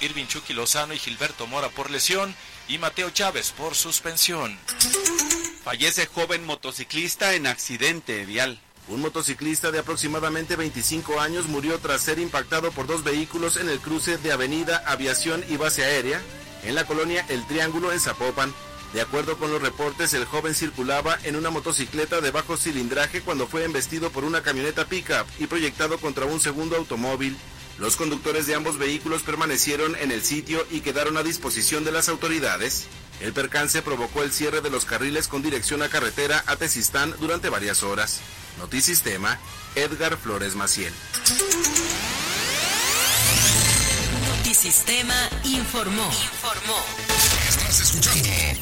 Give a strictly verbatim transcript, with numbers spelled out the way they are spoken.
Irving Chucky Lozano y Gilberto Mora por lesión y Mateo Chávez por suspensión. Fallece joven motociclista en accidente vial. Un motociclista de aproximadamente veinticinco años murió tras ser impactado por dos vehículos en el cruce de Avenida Aviación y Base Aérea, en la colonia El Triángulo, en Zapopan. De acuerdo con los reportes, el joven circulaba en una motocicleta de bajo cilindraje cuando fue embestido por una camioneta pick-up y proyectado contra un segundo automóvil. Los conductores de ambos vehículos permanecieron en el sitio y quedaron a disposición de las autoridades. El percance provocó el cierre de los carriles con dirección a carretera a Tezistán durante varias horas. Notisistema, Edgar Flores Maciel. Notisistema informó. Informó. Estás escuchando